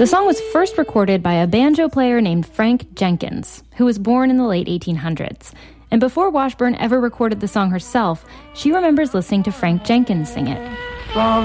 The song was first recorded by a banjo player named Frank Jenkins, who was born in the late 1800s. And before Washburn ever recorded the song herself, she remembers listening to Frank Jenkins sing it.